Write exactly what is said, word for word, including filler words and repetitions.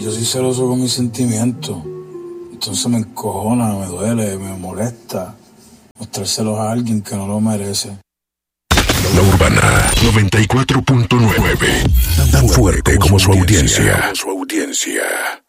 yo soy celoso con mis sentimientos. Entonces me encojona, me duele, me molesta mostrárselos a alguien que no lo merece. La Urbana noventa y cuatro punto nueve, tan fuerte como su audiencia. Como su audiencia.